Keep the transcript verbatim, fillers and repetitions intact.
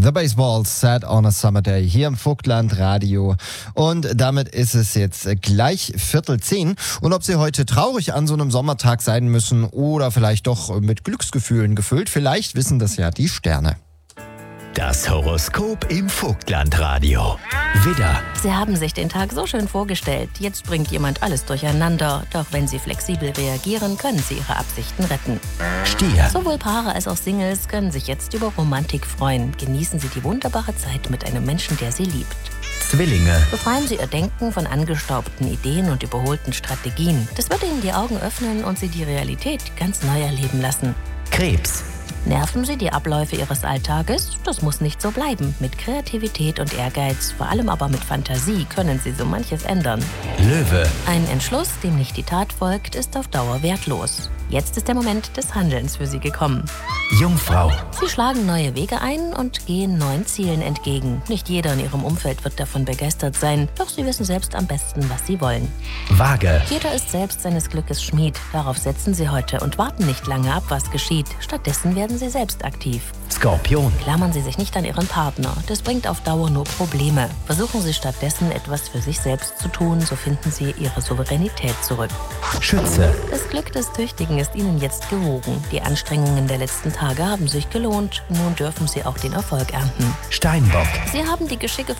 The Baseballs Set on a Summer Day hier im Vogtland Radio. Und damit ist es jetzt gleich Viertel zehn. Und ob Sie heute traurig an so einem Sommertag sein müssen oder vielleicht doch mit Glücksgefühlen gefüllt, vielleicht wissen das ja die Sterne. Das Horoskop im Vogtland-Radio. Widder. Sie haben sich den Tag so schön vorgestellt. Jetzt bringt jemand alles durcheinander. Doch wenn Sie flexibel reagieren, können Sie Ihre Absichten retten. Stier. Sowohl Paare als auch Singles können sich jetzt über Romantik freuen. Genießen Sie die wunderbare Zeit mit einem Menschen, der Sie liebt. Zwillinge. Befreien Sie Ihr Denken von angestaubten Ideen und überholten Strategien. Das wird Ihnen die Augen öffnen und Sie die Realität ganz neu erleben lassen. Krebs. Nerven Sie die Abläufe Ihres Alltages? Das muss nicht so bleiben. Mit Kreativität und Ehrgeiz, vor allem aber mit Fantasie, können Sie so manches ändern. Löwe. Ein Entschluss, dem nicht die Tat folgt, ist auf Dauer wertlos. Jetzt ist der Moment des Handelns für Sie gekommen. Jungfrau. Sie schlagen neue Wege ein und gehen neuen Zielen entgegen. Nicht jeder in Ihrem Umfeld wird davon begeistert sein, doch Sie wissen selbst am besten, was Sie wollen. Waage. Jeder ist selbst seines Glückes Schmied. Darauf setzen Sie heute und warten nicht lange ab, was geschieht. Stattdessen werden Sie selbst aktiv. Skorpion. Klammern Sie sich nicht an Ihren Partner. Das bringt auf Dauer nur Probleme. Versuchen Sie stattdessen, etwas für sich selbst zu tun, so finden Sie Ihre Souveränität zurück. Schütze. Das Glück des Tüchtigen ist Ihnen jetzt gewogen. Die Anstrengungen der letzten Tage haben sich gelohnt. Nun dürfen Sie auch den Erfolg ernten. Steinbock. Sie haben die Geschicke